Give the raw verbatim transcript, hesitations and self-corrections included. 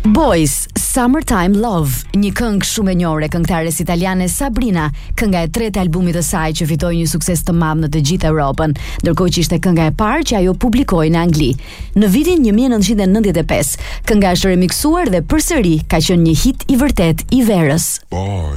Boys, Summertime Love, një këngë shumë e njohur e këngëtares italiane Sabrina, kënga e tretë e albumit të saj që fitoi një sukses të madh në të gjithë Europën, ndërkohë që ishte kënga e parë që ajo publikoi në Angli. Në vitin nineteen ninety-five, kënga është remiksuar dhe përsëri ka qenë një hit i vërtet i verës.